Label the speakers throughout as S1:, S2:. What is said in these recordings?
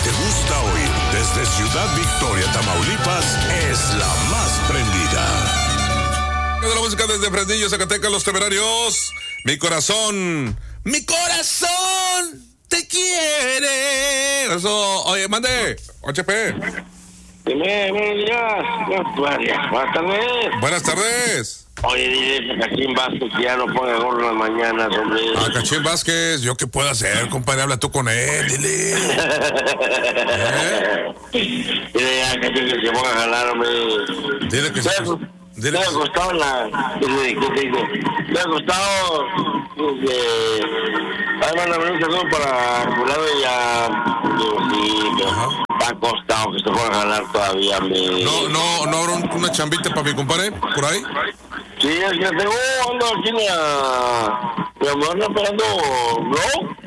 S1: te gusta oír desde Ciudad Victoria, Tamaulipas, es la más prendida.
S2: De la música desde Fresnillo, Zacatecas, Los Temerarios. Mi corazón te quiere. Eso, oye, mande, HP.
S3: Dime, buenas tardes.
S2: Buenas tardes.
S3: Oye, dile a Cachín Vázquez que ya no ponga gorro en las mañanas, hombre.
S2: A Cachín Vázquez, ¿yo qué puedo hacer, compadre? Habla tú con él, dile.
S3: Dile a Cachín que se ponga a jalar, hombre.
S2: Dile que se...
S3: Me ha costado ¿qué te digo? Me ha costado mándame un saludo para fulano y ya sí, pero me ha costado que se ponga a jalar todavía, hombre.
S2: No habrá una chambita para mi compadre, por ahí.
S3: Sí, es que tengo, ando aquí mi amor esperando, ¿no?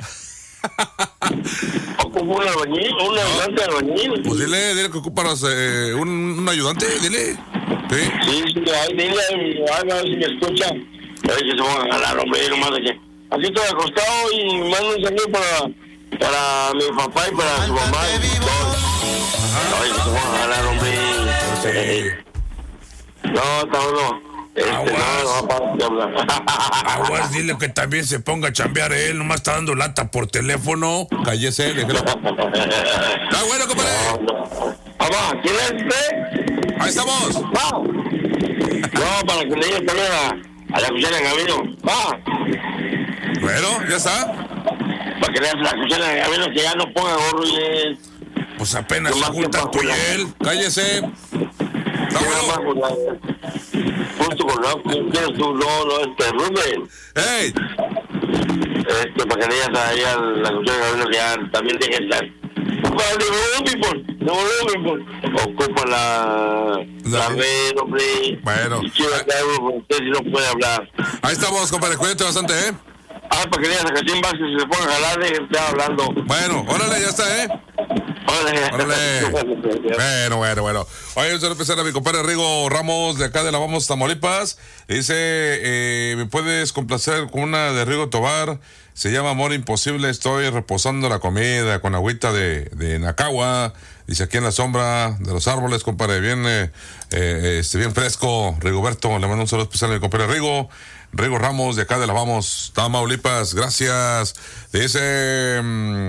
S3: Ocupo un albañil, un ayudante de albañil.
S2: Pues dile que ocupas un ayudante, dile.
S3: Sí, dile, a ver si me escucha. A ver si se van a jalar, hombre, nomás de que aquí estoy acostado y mando un saludo para mi papá y para su mamá y todos. A ver si se van a jalar, hombre.
S2: Sí.
S3: No, no.
S2: Aguas, dile que también se ponga a chambear él, nomás está dando lata por teléfono. Cállese, déjelo. Está bueno, compadre.
S3: Papá, ¿quién es usted?
S2: Ahí estamos.
S3: Va. No, para que le diga también a la cuchara en camino. Va.
S2: Bueno, ya está.
S3: Para que le haga la cuchara en camino que ya no ponga gorro y es.
S2: Pues apenas se juntan tú y él. Cállese. Está bueno.
S3: Justo con la ¿quieres tú? No, Rubén.
S2: ¡Ey!
S3: Para que le digas ahí a la cuchara en camino que ya también deje de estar. Ocupa la red, hombre.
S2: Bueno.
S3: Y quiero que usted si no puede hablar.
S2: Ahí estamos, compadre. Cuídate bastante, ¿eh?
S3: Para que le digas a Cachín Vázquez si se pone a jalar, deje de estar hablando.
S2: Bueno, órale, ya está, ¿eh? Órale. Bueno. Oye, vamos a empezar a mi compadre Rigo Ramos de acá de La Vamos, Tamaulipas. Dice, ¿me puedes complacer con una de Rigo Tobar? Se llama Amor Imposible, estoy reposando la comida con agüita de Nacagua. Dice, aquí en la sombra de los árboles, compadre, bien fresco. Rigoberto, le mando un saludo especial a mi compadre Rigo Ramos de acá de La Vamos, Tamaulipas. Gracias. Dice...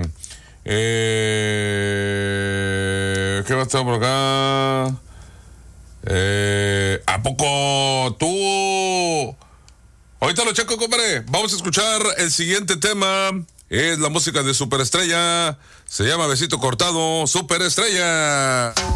S2: ¿qué va a estar por acá? ¿A poco tú? Ahorita lo checo, compadre. Vamos a escuchar el siguiente tema. Es la música de Superestrella. Se llama Besito Cortado, Superestrella.